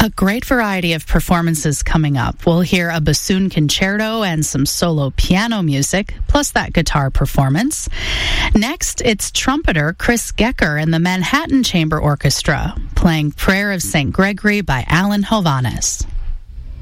A great variety of performances coming up. We'll hear a bassoon concerto and some solo piano music, plus that guitar performance. Next, it's trumpeter Chris Gecker and the Manhattan Chamber Orchestra, playing Prayer of St. Gregory by Alan Hovhaness.